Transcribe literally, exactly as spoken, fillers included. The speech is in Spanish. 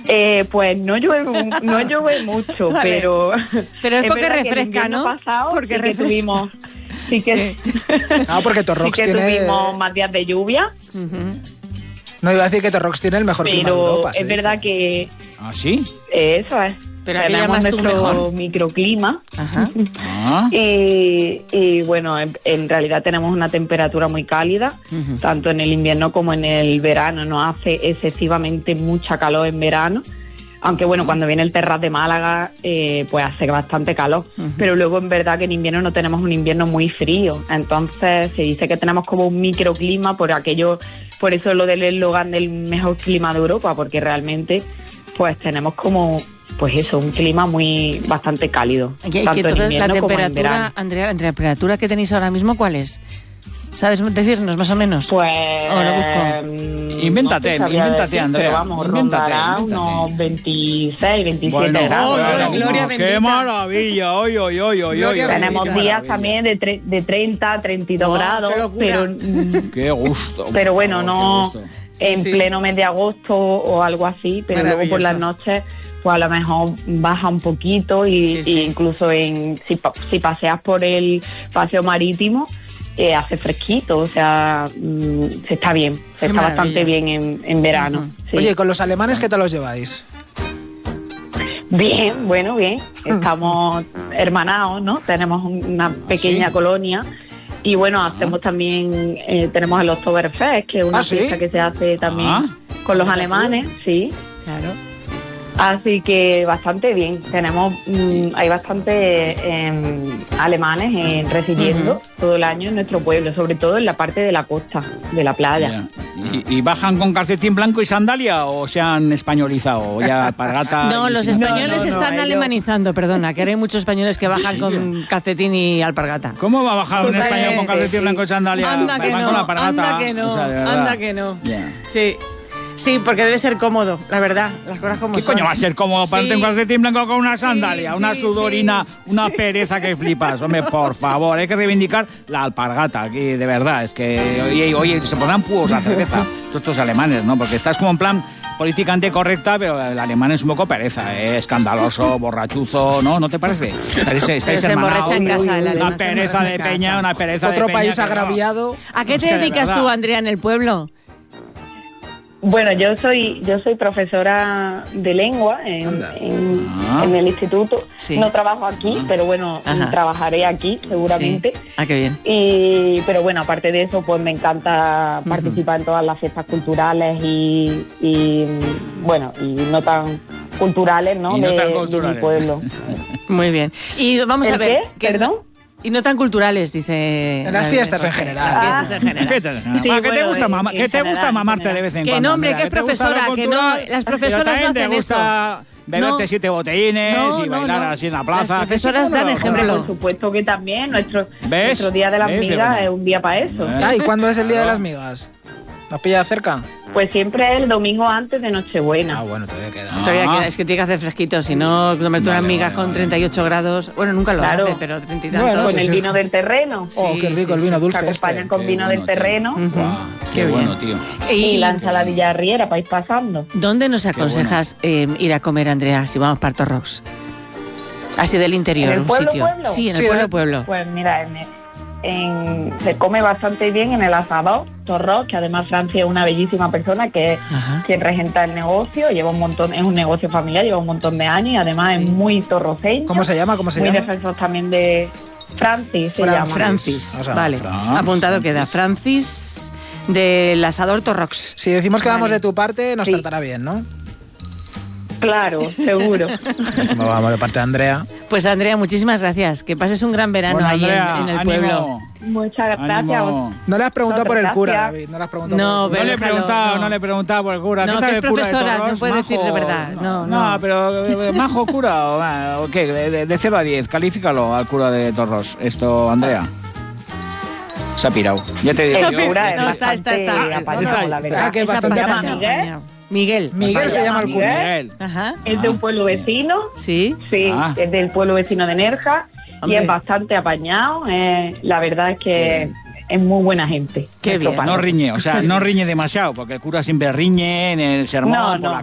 Eh, pues no llueve, no llueve mucho, vale. pero... Pero es porque refresca, ¿no? Pasado, porque sí refresca. Que tuvimos, sí que, sí. No, porque Torrox sí que tiene... tuvimos más días de lluvia. Uh-huh. No, iba a decir que Torrox tiene el mejor pero clima de Europa. es verdad que... ¿Ah, sí? Eso es. Pero tenemos nuestro mejor. microclima. Ajá. Ah. y, y bueno, en, en realidad tenemos una temperatura muy cálida, uh-huh. tanto en el invierno como en el verano. No hace excesivamente mucha calor en verano. Aunque bueno, cuando viene el Terrat de Málaga, eh, pues hace bastante calor. Uh-huh. Pero luego en verdad que en invierno no tenemos un invierno muy frío. Entonces se dice que tenemos como un microclima por aquello, por eso lo del eslogan del mejor clima de Europa, porque realmente pues tenemos como, pues eso, un clima muy bastante cálido. Y que entonces la temperatura, Andrea, la temperatura que tenéis ahora mismo, ¿cuál es? ¿Sabes decirnos más o menos? Pues... ¿O lo busco? Invéntate, no invéntate, decir, Andrea. Pero vamos, invéntate, rondará invéntate. unos veintiséis, veintisiete bueno, grados. Oh, bueno, gloria ¡qué bendita. maravilla! Hoy, hoy, hoy, hoy, hoy. Tenemos qué días maravilla. también de, tre- de treinta, treinta y dos Oh, grados, pero... ¡Qué gusto! Pero bueno, oh, no en sí, sí. pleno mes de agosto o algo así, pero luego por las noches... pues a lo mejor baja un poquito y, sí, sí. y incluso en si, si paseas por el paseo marítimo eh, hace fresquito, o sea, mmm, se está bien, se Qué está maravilla. bastante bien en, en verano. Uh-huh. Sí. Oye, ¿con los alemanes qué tal los lleváis? Bien, bueno, bien, estamos hermanados, ¿no? Tenemos una pequeña ¿Sí? colonia. Y bueno, hacemos ah. también, eh, tenemos el Oktoberfest, que es una ¿Ah, sí? fiesta que se hace también ah. con los alemanes, sí. Claro. Así que bastante bien. Tenemos, mmm, hay bastantes eh, alemanes eh, residiendo uh-huh. todo el año en nuestro pueblo, sobre todo en la parte de la costa, de la playa. Yeah. ¿Y, ¿Y bajan con calcetín blanco y sandalia o se han españolizado? Ya alpargata. No, los sin... españoles no, no, no, están ellos... alemanizando, perdona, que hay muchos españoles que bajan ¿Sí? con calcetín y alpargata. ¿Cómo va a bajar un Totalmente, español con calcetín sí. blanco y sandalia? Anda que Van no, con la alpargata. anda que no, o sea, de verdad. anda que no. Yeah. Sí. Sí, porque debe ser cómodo, la verdad, las cosas como ¿Qué son. coño va a ser cómodo ponerte Sí. un calcetín blanco con una sandalia? Sí, una sí, sudorina, sí. una pereza que flipas. Hombre, por favor, hay que reivindicar la alpargata aquí, de verdad. Es que, oye, oye se pondrán púos a cerveza, todos estos alemanes, ¿no? Porque estás como en plan políticamente correcta, pero el alemán es un poco pereza, ¿eh? Escandaloso, borrachuzo, ¿no? ¿No te parece? Estáis, estáis se hermanados. emborracha en casa, el alemán Una pereza se de emborracha en peña, casa. una pereza Otro de peña. país que, agraviado. ¿A qué te Hostia, de dedicas verdad. tú, Andrea, en el pueblo? Bueno, yo soy yo soy profesora de lengua en, en, Ah. en el instituto. Sí. No trabajo aquí, Ah. pero bueno, Ajá. trabajaré aquí seguramente. Sí. Ah, qué bien. Y pero bueno, aparte de eso, pues me encanta Uh-huh. participar en todas las fiestas culturales y, y bueno, y no tan culturales, ¿no? Y no de, tan de culturales. mi pueblo. Muy bien. Y vamos ¿El a ver. qué? ¿Perdón? Y no tan culturales, dice. En las fiestas en general. En las fiestas en general. Fíjate, Sí, ah, ¿qué te bueno, gusta, en- mamá? en ¿Qué te gusta general, mamarte en de vez en Que cuando? no, hombre, Andrea? que es ¿Te gusta profesora, la que cultura? no- las profesoras Pero también no te hacen gusta beberte No. siete botellines No, y no, bailar no. así en la plaza. Las profesoras dan Hombre, ejemplo. Hombre, por supuesto que también nuestro, ¿Ves? nuestro Día de las ¿Ves, Migas Begoña? es un día para eso. ¿Eh? Ah, ¿y cuándo es el Día de Claro. las Migas? ¿Nos pilla cerca? Pues siempre es el domingo antes de Nochebuena. Ah, bueno, todavía queda. Todavía Ah. queda, es que tiene que hacer fresquito, si no, comerte unas Vale, migas vale, con vale. treinta y ocho grados. Bueno, nunca lo Claro. hace, pero treinta y Bueno, tantos. Con pues el sí. vino del terreno. Oh, Sí, qué rico sí, el vino sí. dulce Se acompañan este. con Qué vino bueno, del terreno. Ujú. Guau, Qué qué bien. bueno, tío. Y la ensaladilla riera para ir pasando. ¿Dónde nos aconsejas eh, ir a comer, Andrea, si vamos para Torrox? Así del interior, ¿En el un pueblo, sitio. pueblo? Sí, en el Sí, pueblo, ¿eh? pueblo. Pues mira, en, en- se come bastante bien en el asador Torrox, que además Francia es una bellísima persona que es Ajá. quien regenta el negocio, lleva un montón, es un negocio familiar, lleva un montón de años y además Sí. es muy torroceño. ¿Cómo se llama? ¿Cómo se muy llama? defensor también de Francis, se Fran- llama. Francis, O sea, vale. Francis. Apuntado queda. Francis del asador Torrox. Si decimos que vamos Vale. de tu parte, nos Sí. tratará bien, ¿no? Claro, seguro. Como vamos de parte de Andrea. Pues Andrea, muchísimas gracias. Que pases un gran verano Bueno, ahí en- Andrea, en, el ánimo. pueblo. Muchas gracias. Ánimo. No le has preguntado por el cura, Gracias. David. No le has preguntado No, por el No pero le he déjalo, preguntado, no. no le he preguntado por el cura. No, ¿Qué que tal es el cura de profesora, Torrox? no puede decir de Majo. verdad. No, no. pero eh, majo cura o, ah, o qué, de, de cero a diez, califícalo al cura de Torros. Esto, Andrea. Se ha pirado. Ya te digo. El yo. cura es No, está, está, bastante está. apañado, Está, la está. verdad. Ah, que es Esa bastante patata apañado. no, Miguel. Miguel. Miguel se llama el cura. Miguel. Ajá. Es de un pueblo vecino, Sí. sí, Ah. es del pueblo vecino de Nerja Hombre. y es bastante apañado. eh, la verdad es que Qué es muy buena gente. Qué nuestro bien. padre. No riñe, o sea, no riñe demasiado, porque el cura siempre riñe en el sermón, No, por no. la